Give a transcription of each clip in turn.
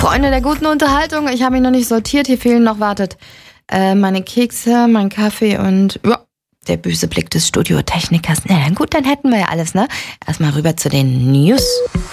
Freunde der guten Unterhaltung, ich habe ihn noch nicht sortiert. Hier fehlen noch, meine Kekse, mein Kaffee und der böse Blick des Studiotechnikers. Na gut, dann hätten wir ja alles, ne? Erstmal rüber zu den News.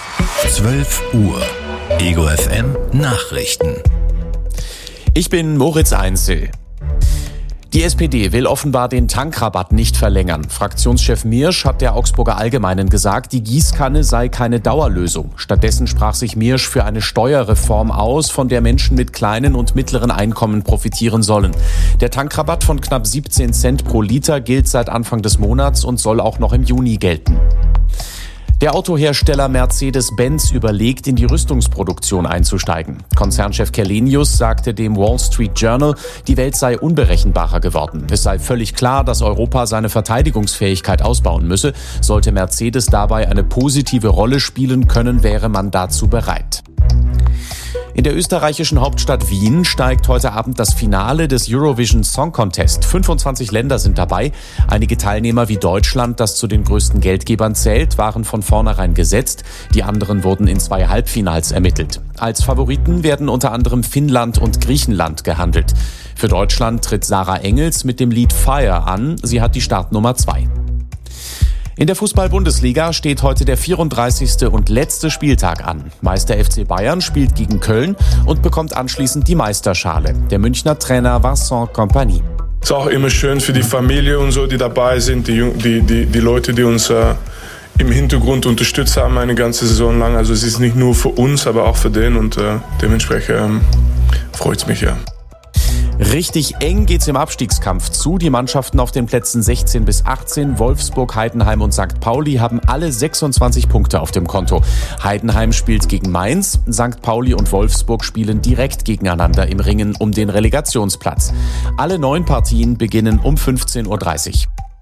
12 Uhr. Ego FM Nachrichten. Ich bin Moritz Einzel. Die SPD will offenbar den Tankrabatt nicht verlängern. Fraktionschef Miersch hat der Augsburger Allgemeinen gesagt, die Gießkanne sei keine Dauerlösung. Stattdessen sprach sich Miersch für eine Steuerreform aus, von der Menschen mit kleinen und mittleren Einkommen profitieren sollen. Der Tankrabatt von knapp 17 Cent pro Liter gilt seit Anfang des Monats und soll auch noch im Juni gelten. Der Autohersteller Mercedes-Benz überlegt, in die Rüstungsproduktion einzusteigen. Konzernchef Källenius sagte dem Wall Street Journal, die Welt sei unberechenbarer geworden. Es sei völlig klar, dass Europa seine Verteidigungsfähigkeit ausbauen müsse. Sollte Mercedes dabei eine positive Rolle spielen können, wäre man dazu bereit. In der österreichischen Hauptstadt Wien steigt heute Abend das Finale des Eurovision Song Contest. 25 Länder sind dabei. Einige Teilnehmer wie Deutschland, das zu den größten Geldgebern zählt, waren von vornherein gesetzt. Die anderen wurden in 2 Halbfinals ermittelt. Als Favoriten werden unter anderem Finnland und Griechenland gehandelt. Für Deutschland tritt Sarah Engels mit dem Lied Fire an. Sie hat die Startnummer 2. In der Fußball-Bundesliga steht heute der 34. und letzte Spieltag an. Meister FC Bayern spielt gegen Köln und bekommt anschließend die Meisterschale. Der Münchner Trainer Vincent Kompany. Es ist auch immer schön für die Familie und so, die dabei sind, die Leute, die uns im Hintergrund unterstützt haben eine ganze Saison lang. Also es ist nicht nur für uns, aber auch für den und dementsprechend freut es mich, ja. Richtig eng geht's im Abstiegskampf zu. Die Mannschaften auf den Plätzen 16 bis 18, Wolfsburg, Heidenheim und St. Pauli, haben alle 26 Punkte auf dem Konto. Heidenheim spielt gegen Mainz, St. Pauli und Wolfsburg spielen direkt gegeneinander im Ringen um den Relegationsplatz. Alle 9 Partien beginnen um 15:30 Uhr.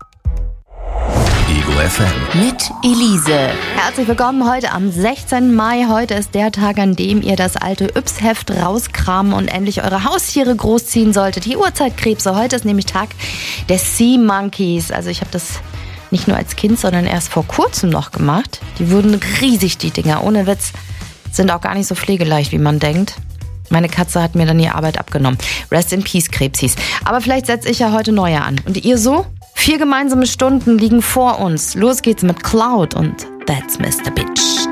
Ego FM. Mit Elise. Herzlich willkommen heute am 16. Mai. Heute ist der Tag, an dem ihr das alte Yps-Heft rauskramen und endlich eure Haustiere großziehen solltet. Die Urzeitkrebse. Heute ist nämlich Tag der Sea Monkeys. Also ich habe das nicht nur als Kind, sondern erst vor kurzem noch gemacht. Die wurden riesig, die Dinger. Ohne Witz. Sind auch gar nicht so pflegeleicht, wie man denkt. Meine Katze hat mir dann die Arbeit abgenommen. Rest in Peace, Krebsis. Aber vielleicht setze ich ja heute neue an. Und ihr so? 4 gemeinsame Stunden liegen vor uns. Los geht's mit Cloud und That's Mr. Bitch.